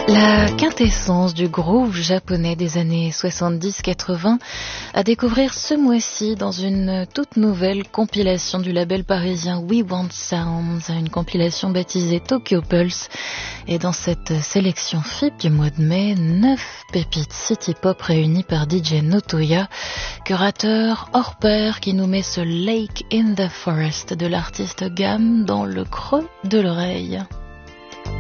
La quintessence du groove japonais des années 70-80 à découvrir ce mois-ci dans une toute nouvelle compilation du label parisien We Want Sounds, une compilation baptisée Tokyo Pulse. Et dans cette sélection FIP du mois de mai, 9 pépites city pop réunies par DJ Notoya, curateur hors pair qui nous met ce Lake in the Forest de l'artiste Gam dans le creux de l'oreille.